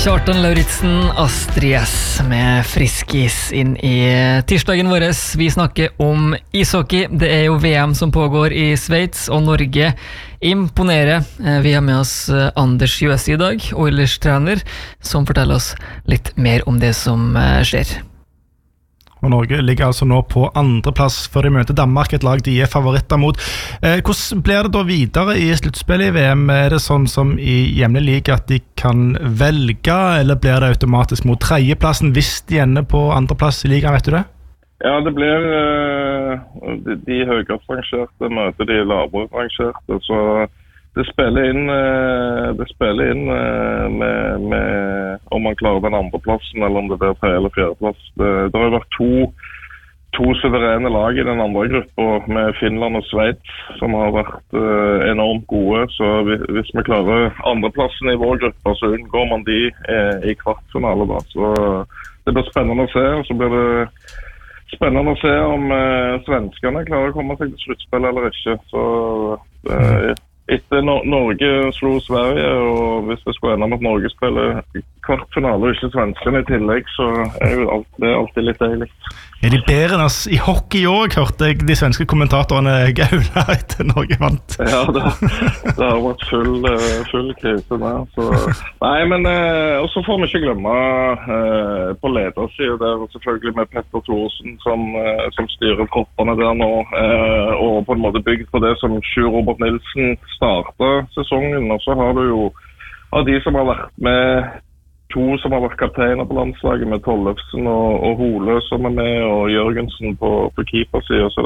Kjartan Lauritzen, Astrid S med friskis inn i tirsdagen våres. Vi snakker om ishockey. Det jo VM som pågår i Sveits, og Norge imponerer. Vi har med oss Anders Jøse i dag, Oilers-trener, som forteller oss litt mer om det som skjer. Og Norge ligger altså nå på andreplass før de møter Danmark, et lag de favoritter mot. Hvordan blir det da videre i sluttspillet i VM? Det sånn som i hjemlig liga at de kan velge, eller blir det automatisk mot tredjeplassen hvis de ender på andreplass i ligaen, vet du det? Ja, det blir de høyest rangerte møter de lavere rangerte, så det spiller inn med om man klarer den andre plassen, eller om det blir tredje eller fjerde plass. Det har vært to suverene lag i den andre gruppen, med Finland og Sveits, som har vært enormt gode. Så hvis vi klarer andreplassen i vår gruppe, så unngår man de i kvartfinale da. Så det blir spennende å se, og så blir det spennende å se om svenskene klarer å komme seg til sluttspill eller ikke. Så etter Norge slo Sverige, og hvis det skulle ende med at Norge spiller kvartfinale og ikke svenskene i tillegg, så jo det alltid litt deilig. De bedre enn oss i hockey også, hørte jeg de svenske kommentatorene gaula etter Norge vant. Ja, det har vært full krise der. Så. Nei, men og så får vi ikke glemme på ledersiden der, selvfølgelig med Petter Thorsen som styrer troppene der nå, og på en måte bygd på det som Sjur Robert Nilsen startet sesongen, og så har du jo av de som har vært med, to som har vært kapteiner på landslaget, med Tollefsen og Hole som med, og Jørgensen på keepersiden, så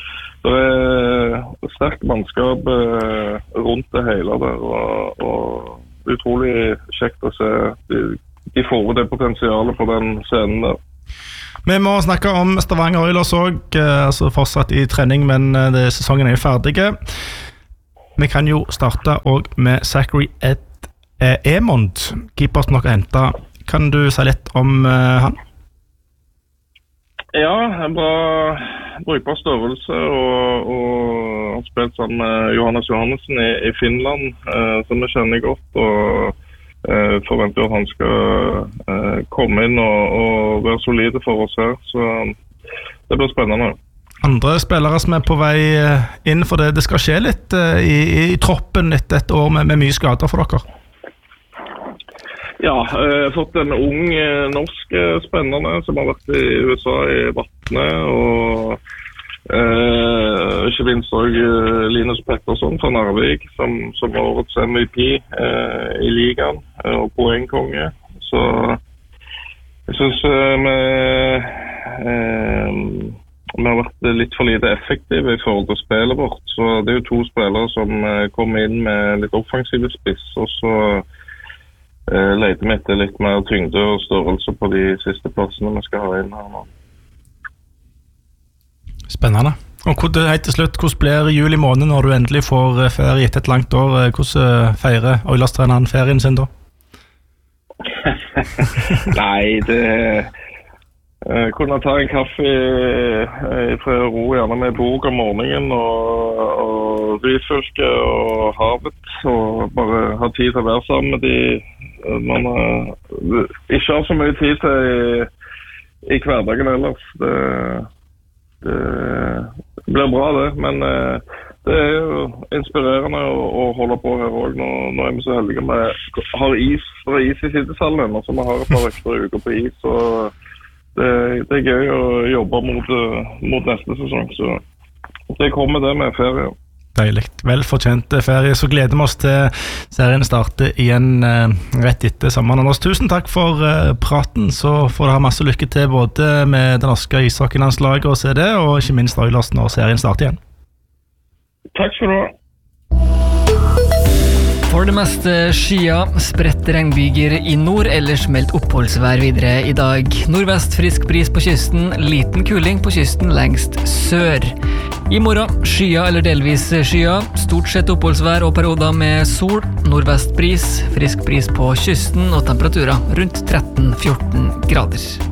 det sterkt mannskap rundt det hele der, og utrolig kjekt å se de får det potensialet på den scenen der. Vi må snakke om Stavanger Oilers også, altså fortsatt i trening, men sesongen jo ferdige. Vi kan jo starte også med Zachary Emond, keeper som dere hentet. Kan du si litt om han? Ja, en bra brukbar størrelse, og han spilt sammen med Johannes Johannessen i Finland, som vi kjenner godt, og forventer at han skal komme inn og være solide for oss her, så det blir spennende. Andre spillere som på vei inn, for det skal skje litt i troppen etter et år med mye skader for dere. Ja, jeg har fått en ung norsk spennende som har vært i USA i Vatne, og ikke minst også Linus Pettersson fra Narvik, som årets MVP i ligaen, og poengkonge. Så jeg synes vi har vært litt for lite effektive i forhold til spillet vårt, så det jo to spillere som kommer inn med litt offensive spiss, og så leter vi etter litt mer tyngde og størrelse på de siste plassene vi skal ha inn her nå. Spennende. Og helt til slutt, hvordan blir juli måned når du endelig får ferie etter et langt år? Hvordan feirer Oilers-treneren ferien sin da? Nei, kunne ta en kaffe i fred og ro, gjerne med bok om morgenen, og Ryfylke og havet, og bare ha tid til å være sammen med de man ikke har så mye tid til i hverdagen ellers. Det blir bra det, men det jo inspirerende å holde på her også. Nå vi så heldige med har is i sidesallen, og så vi har et par ekstra uker på is, og det gøy å jobbe mot neste sesong, så det kommer det med ferie. Deilig, velfortjent ferie, så gleder vi oss til serien starter igjen rett etter sommeren. Anders, tusen takk for praten, så får du ha masse lykke til både med det norske ishockeylandslaget og CD, og ikke minst Oilers når serien starter igjen. Takk skal du ha. For det meste skya, spredt regnbyger i nord, ellers meldt oppholdsvær videre i dag. Nordvest frisk bris på kysten, liten kuling på kysten lengst sør. I morgen skya eller delvis skya, stort sett oppholdsvær og perioder med sol, nordvest bris, frisk bris på kysten og temperaturer rundt 13-14 grader.